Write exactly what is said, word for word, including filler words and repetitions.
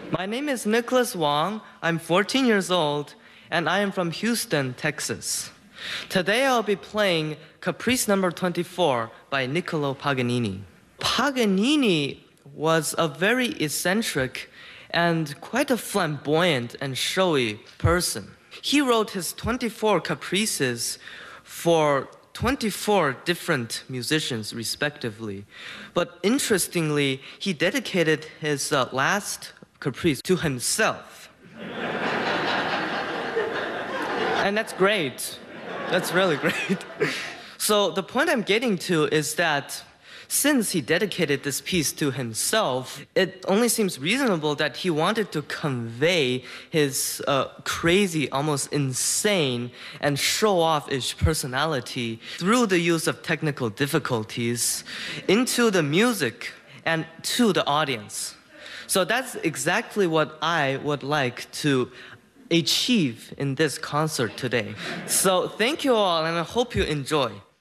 My name is Nicholas Wong. I'm fourteen years old, and I am from Houston, Texas. Today I'll be playing Caprice number twenty-four by Niccolo Paganini. Paganini was a very eccentric and quite a flamboyant and showy person. He wrote his twenty-four caprices for twenty-four different musicians, respectively. But interestingly, he dedicated his uh, last caprice to himself. And that's great. That's really great. So the point I'm getting to is that since he dedicated this piece to himself, it only seems reasonable that he wanted to convey his uh, crazy, almost insane, and show-off-ish personality through the use of technical difficulties into the music and to the audience. So that's exactly what I would like to achieve in this concert today. So thank you all, and I hope you enjoy.